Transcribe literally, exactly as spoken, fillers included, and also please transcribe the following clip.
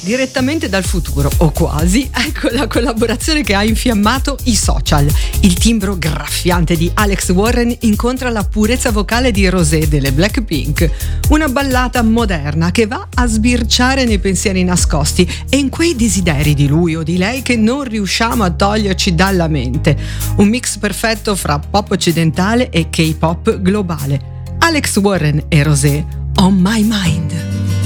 Direttamente dal futuro, o quasi, ecco la collaborazione che ha infiammato i social. Il timbro graffiante di Alex Warren incontra la purezza vocale di Rosé delle Blackpink. Una ballata moderna che va a sbirciare nei pensieri nascosti e in quei desideri di lui o di lei che non riusciamo a toglierci dalla mente. Un mix perfetto fra pop occidentale e K-pop globale. Alex Warren e Rosé, On My Mind.